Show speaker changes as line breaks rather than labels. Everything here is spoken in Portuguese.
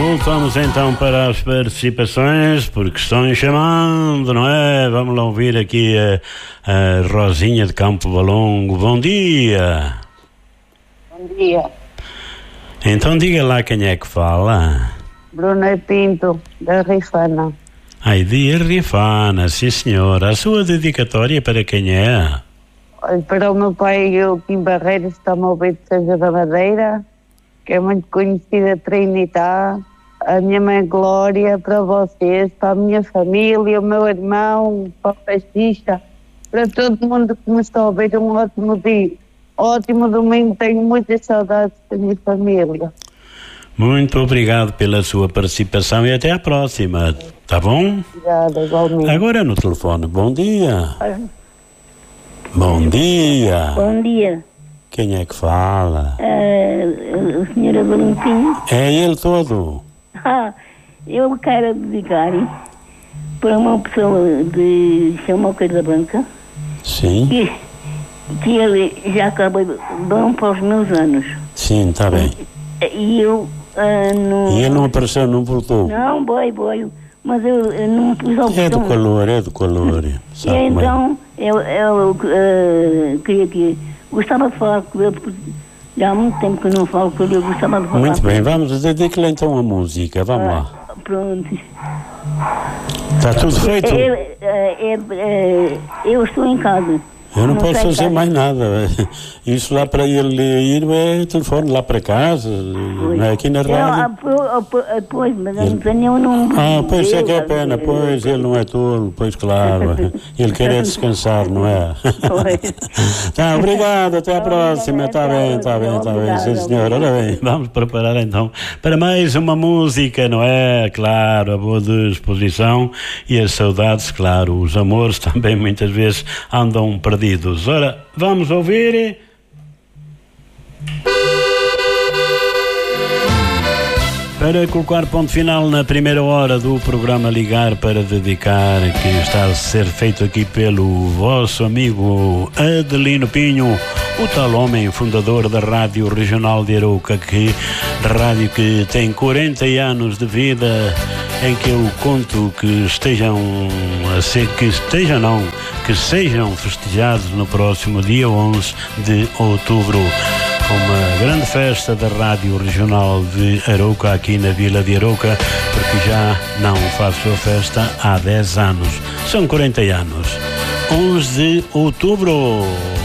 Voltamos então para as participações, porque estão chamando, não é? Vamos lá ouvir aqui a Rosinha de Campo Valongo. Bom dia.
Bom dia.
Então diga lá quem é que fala.
Bruna Pinto, da Rifana.
Ai, de Rifana, sim senhora. A sua dedicatória para quem é?
Olha, para o meu pai, o Kim Barreiros, está-me a ouvir de Seja da Madeira, que é muito conhecida Trinidade. A minha mãe Glória, para vocês, para a minha família, o meu irmão, para o festista, para todo mundo que me está a ouvir, um ótimo dia, ótimo domingo. Tenho muitas saudades da minha família.
Muito obrigado pela sua participação e até à próxima, tá bom?
Obrigada, igualmente.
Agora no telefone, bom dia. Bom dia.
Bom dia.
Quem é que fala?
A senhora Valentim.
É ele todo.
Eu quero dedicar para uma pessoa de São Moqueiro da Banca.
Sim.
Que ele já acabou bom para os meus anos.
Sim, está bem.
E eu não...
E ele não apareceu, não voltou?
Não, boi. Mas eu não pus a opção.
É do calor.
E então, eu queria que... Gostava de falar com ele, porque já há muito tempo que eu não falo com ele, eu gostava de falar.
Muito bem, vamos dedicar-lhe então a música, vamos lá.
Pronto.
Está tudo feito?
Eu estou em casa.
Eu não posso fazer mais nada. Isso lá para ele ir é telefone lá para casa, não é aqui na rádio.
Pois, mas eu não...
Pois é que é pena, pois ele não é tolo, pois claro. Ele quer é descansar, não é? Tá, obrigado, até à próxima. Está bem. Sim, senhor, olha bem, vamos preparar então para mais uma música, não é? Claro, a boa disposição e as saudades, claro, os amores também muitas vezes andam perdidos. Ora, vamos ouvir. Para colocar ponto final na primeira hora do programa Ligar para Dedicar, que está a ser feito aqui pelo vosso amigo Adelino Pinho, o tal homem fundador da Rádio Regional de Arouca, rádio que tem 40 anos de vida, em que eu conto que sejam festejados no próximo dia 11 de outubro. Uma grande festa da Rádio Regional de Arouca, aqui na Vila de Arouca, porque já não faço a festa há 10 anos. São 40 anos. 11 de outubro.